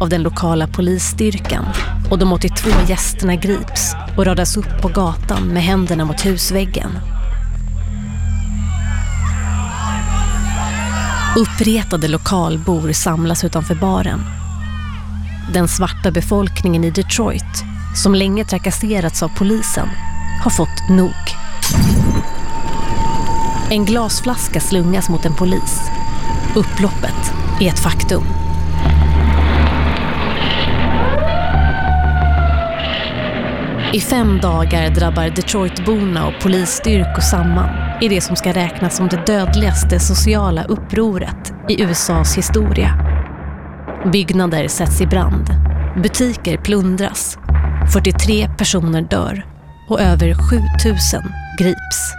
av den lokala polisstyrkan och de 82 gästerna grips och radas upp på gatan med händerna mot husväggen. Uppretade lokalbor samlas utanför baren. Den svarta befolkningen i Detroit, som länge trakasserats av polisen, har fått nog. En glasflaska slungas mot en polis. Upploppet är ett faktum. I 5 dagar drabbar Detroitborna och polisstyrkor samman i det som ska räknas som det dödligaste sociala upproret i USAs historia. Byggnader sätts i brand, butiker plundras, 43 personer dör och över 7000 grips.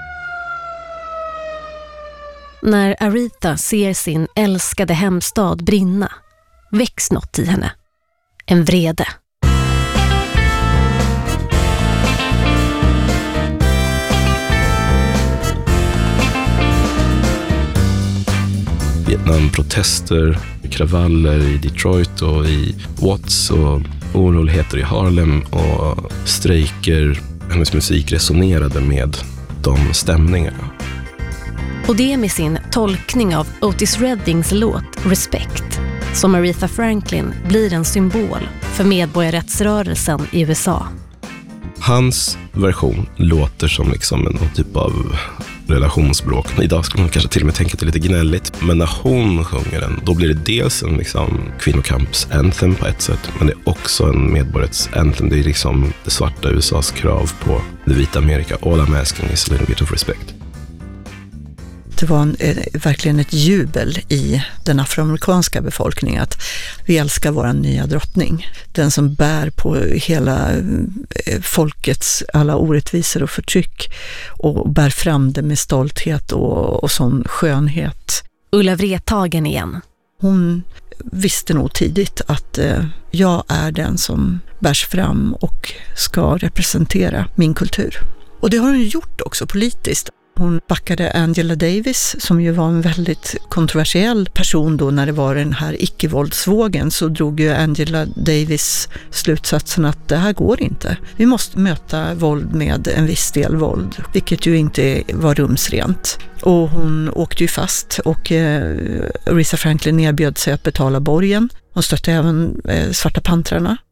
När Aretha ser sin älskade hemstad brinna väcks något i henne. En vrede. Vietnamprotester, kravaller i Detroit och i Watts och oroligheter i Harlem och strejker. Hennes musik resonerade med de stämningarna. Och det är med sin tolkning av Otis Reddings låt Respect som Aretha Franklin blir en symbol för medborgarrättsrörelsen i USA. Hans version låter som liksom en typ av relationsspråk. Idag skulle man kanske till och med tänka att det är lite gnälligt. Men när hon sjunger den, då blir det dels en liksom kvinnokamps-anthem på ett sätt. Men det är också en medborgarrätts-anthem. Det är liksom det svarta USAs krav på det vita Amerika. All I'm asking is a little bit of respect. Det var verkligen ett jubel i den afroamerikanska befolkningen att vi älskar vår nya drottning. Den som bär på hela folkets alla orättvisor och förtryck och bär fram det med stolthet och sån skönhet. Ulla Wrethagen igen. Hon visste nog tidigt att jag är den som bärs fram och ska representera min kultur. Och det har hon gjort också politiskt. Hon backade Angela Davis som ju var en väldigt kontroversiell person då när det var den här icke-våldsvågen, så drog ju Angela Davis slutsatsen att det här går inte. Vi måste möta våld med en viss del våld, vilket ju inte var rumsrent. Och hon åkte ju fast och Aretha Franklin erbjöd sig att betala borgen. Hon stötte även Svarta Pantrarna.